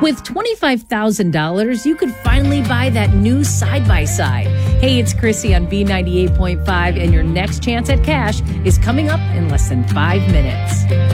With $25,000, you could finally buy that new side-by-side. Hey, it's Chrissy on B98.5, and your next chance at cash is coming up in less than 5 minutes.